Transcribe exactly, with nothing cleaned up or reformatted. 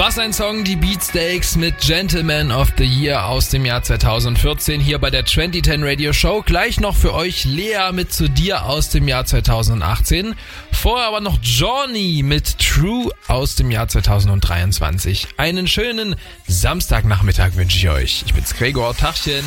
Was ein Song, die Beatsteaks mit Gentleman of the Year aus dem Jahr zweitausendvierzehn hier bei der zwanzig zehn Radio Show. Gleich noch für euch Lea mit Zu dir aus dem Jahr zweitausendachtzehn. Vorher aber noch Johnny mit True aus dem Jahr zweitausenddreiundzwanzig. Einen schönen Samstagnachmittag wünsche ich euch. Ich bin's Gregor, Tachchen.